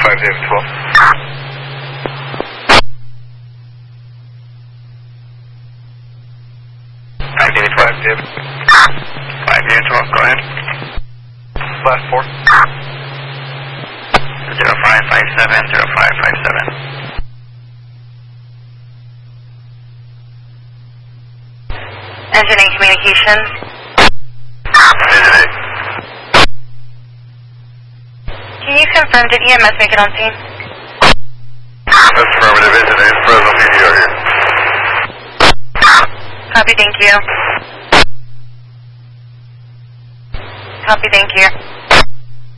David 12. David 12. David. 5 David 12, go ahead. Last 4. 0557, 0557. Engine 8 communications. Engine 8. Can you confirm, did EMS make it on scene? That's affirmative. Engine 8, Fresno PDR here. Copy, thank you. Copy, thank you.